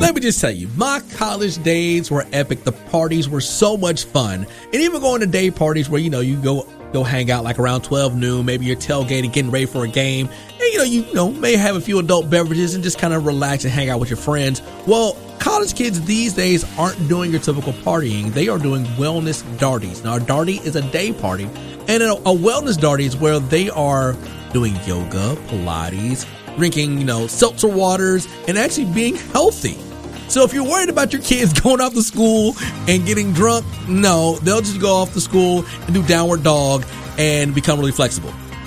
Let me just tell you, my college days were epic. The parties were so much fun. And even going to day parties where, you go hang out like around 12 noon, maybe you're tailgating, getting ready for a game. And, you may have a few adult beverages and just kind of relax and hang out with your friends. Well, college kids these days aren't doing your typical partying. They are doing wellness darties. Now, a darty is a day party. And a wellness darty is where they are doing yoga, Pilates, drinking, seltzer waters, and actually being healthy. So if you're worried about your kids going off to school and getting drunk, no, they'll just go off to school and do downward dog and become really flexible.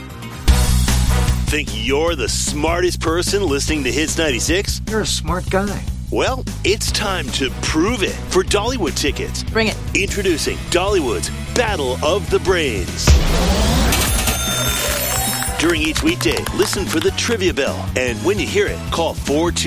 Think you're the smartest person listening to Hits 96? You're a smart guy. Well, it's time to prove it for Dollywood tickets. Bring it. Introducing Dollywood's Battle of the Brains. During each weekday, listen for the trivia bell. And when you hear it, call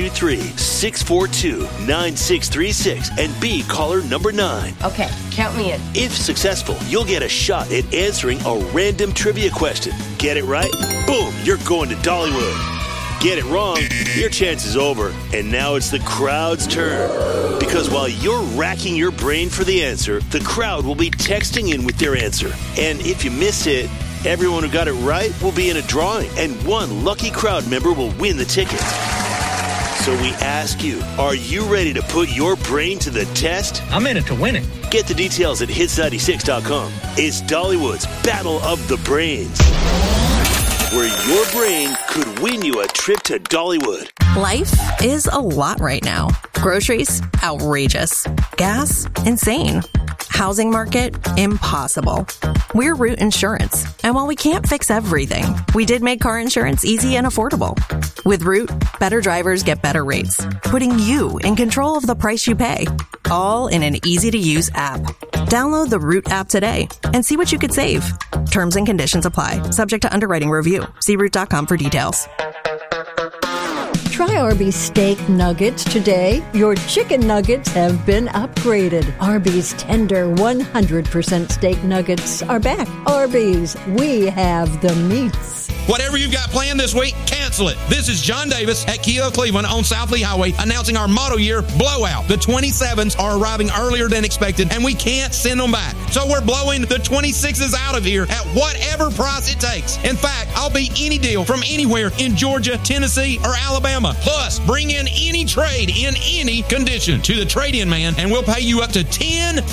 423-642-9636 and be caller number 9. Okay, count me in. If successful, you'll get a shot at answering a random trivia question. Get it right? Boom, you're going to Dollywood. Get it wrong, your chance is over. And now it's the crowd's turn. Because while you're racking your brain for the answer, the crowd will be texting in with their answer. And if you miss it, everyone who got it right will be in a drawing, and one lucky crowd member will win the tickets. So we ask you, are you ready to put your brain to the test? I'm in it to win it. Get the details at hits96.com. It's Dollywood's Battle of the Brains, where your brain could win you a trip to Dollywood. Life is a lot right now. Groceries, outrageous. Gas, insane. Housing market, impossible. We're Root Insurance, and while we can't fix everything, we did make car insurance easy and affordable. With Root, better drivers get better rates, putting you in control of the price you pay, all in an easy-to-use app. Download the Root app today and see what you could save. Terms and conditions apply, subject to underwriting review. See Root.com for details. Try Arby's steak nuggets today. Your chicken nuggets have been upgraded. Arby's tender 100% steak nuggets are back. Arby's, we have the meats. Whatever you've got planned this week, cancel it. This is John Davis at Kia of Cleveland on South Lee Highway announcing our model year blowout. The 27s are arriving earlier than expected, and we can't send them back. So we're blowing the 26s out of here at whatever price it takes. In fact, I'll be any deal from anywhere in Georgia, Tennessee, or Alabama. Plus, bring in any trade in any condition to the trade-in man, and we'll pay you up to $10